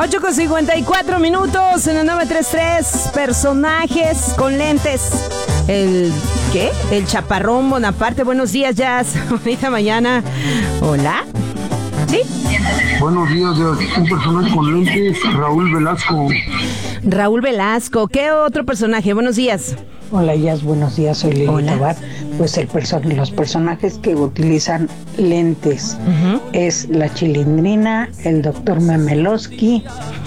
8:54 en el 933. Personajes con lentes. ¿Qué? El Chaparrón Bonaparte. Buenos días, Jazz. Bonita mañana. Hola. ¿Sí? Buenos días, un personaje con lentes, Raúl Velasco. Raúl Velasco. ¿Qué otro personaje? Buenos días. Hola, Jazz, buenos días, soy Lili Tobar. Pues los personajes que utilizan lentes es la Chilindrina, el doctor Memelowski.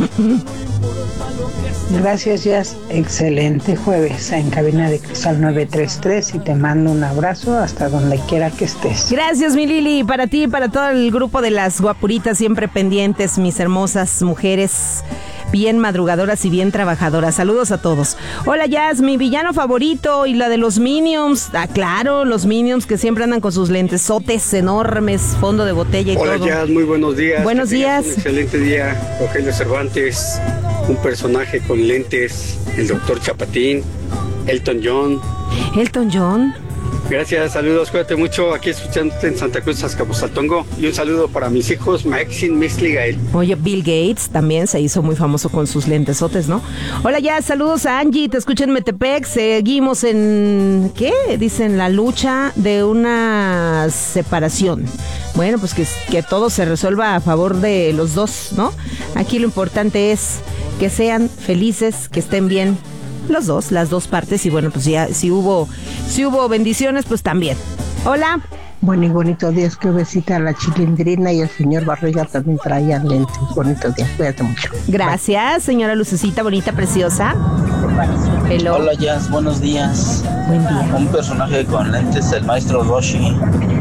Gracias, Jazz. Excelente jueves en cabina de Cristal 933 y te mando un abrazo hasta donde quiera que estés. Gracias, mi Lili, para ti y para todo el grupo de las guapuritas siempre pendientes, mis hermosas mujeres bien madrugadoras y bien trabajadoras. Saludos a todos. Hola, Jazz, mi villano favorito y la de los Minions. Ah, claro, los Minions que siempre andan con sus lentesotes enormes, fondo de botella y Hola, todo. Jazz, muy buenos días. Buenos días. Un excelente día. Rogelio Cervantes, un personaje con lentes, el doctor Chapatín, Elton John. Elton John. Gracias, saludos, cuídate mucho, aquí escuchándote en Santa Cruz, Azcapotzaltongo, y un saludo para mis hijos, Maxine, Misli, Gael. Oye, Bill Gates también se hizo muy famoso con sus lentesotes, ¿no? Hola, ya, saludos a Angie, te escucho en Metepec, seguimos en, ¿qué? Dicen, la lucha de una separación. Bueno, pues que todo se resuelva a favor de los dos, ¿no? Aquí lo importante es que sean felices, que estén bien los dos, las dos partes, y bueno, pues ya si hubo bendiciones, pues también. Hola. Bueno y bonitos días, que besita a la Chilindrina y el señor Barriga también traían lentes. Bonitos días, cuídate mucho. Gracias, señora Lucecita, bonita, preciosa. Hello. Hola, Jazz, buenos días. Buen día. Un personaje con lentes, el maestro Roshi.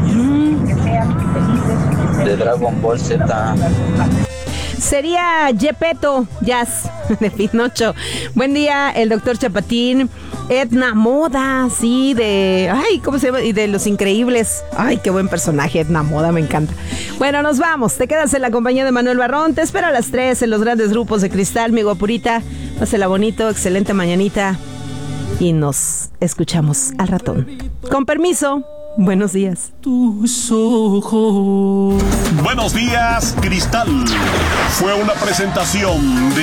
De Dragon Ball Z. Sería Gepetto, Jazz, de Pinocho. Buen día, el doctor Chapatín. Edna Moda, sí, ¿cómo se llama? Y de Los Increíbles. Ay, qué buen personaje, Edna Moda, me encanta. Bueno, nos vamos. Te quedas en la compañía de Manuel Barrón. Te espero a las 3 en los grandes grupos de Cristal, mi guapurita. Pásela bonito, excelente mañanita. Y nos escuchamos al ratón. Con permiso. Buenos días. Tus ojos. Buenos días, Cristal. Fue una presentación de